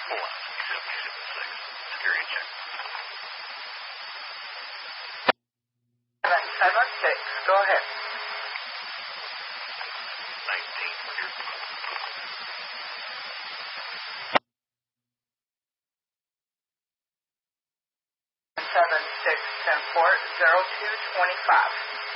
Security check. 776, go ahead. 19, clear. 76, 10-4, 0225.